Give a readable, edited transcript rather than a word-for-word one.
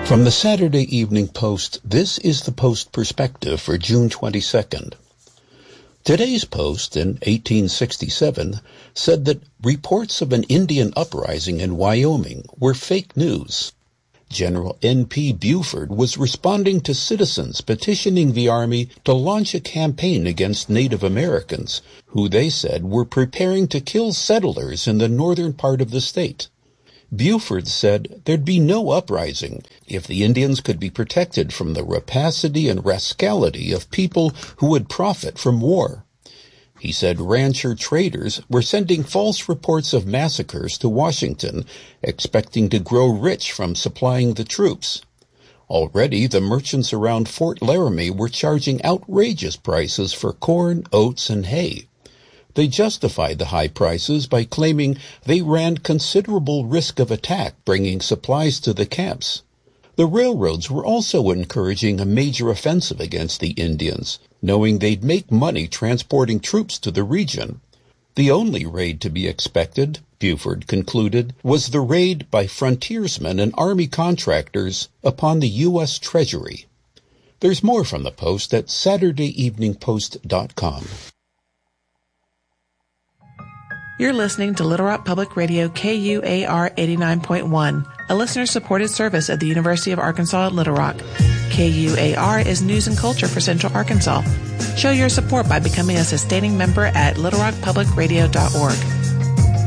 From the Saturday Evening Post, this is the Post Perspective for June 22nd. Today's Post in 1867 said that reports of an Indian uprising in Wyoming were fake news. General N.P. Buford was responding to citizens petitioning the Army to launch a campaign against Native Americans, who they said were preparing to kill settlers in the northern part of the state. Buford said there'd be no uprising if the Indians could be protected from the rapacity and rascality of people who would profit from war. He said rancher traders were sending false reports of massacres to Washington, expecting to grow rich from supplying the troops. Already, the merchants around Fort Laramie were charging outrageous prices for corn, oats, and hay. They justified the high prices by claiming they ran considerable risk of attack bringing supplies to the camps. The railroads were also encouraging a major offensive against the Indians, knowing they'd make money transporting troops to the region. The only raid to be expected, Buford concluded, was the raid by frontiersmen and Army contractors upon the U.S. Treasury. There's more from the Post at SaturdayEveningPost.com. You're listening to Little Rock Public Radio KUAR 89.1, a listener-supported service at the University of Arkansas at Little Rock. KUAR is news and culture for Central Arkansas. Show your support by becoming a sustaining member at littlerockpublicradio.org.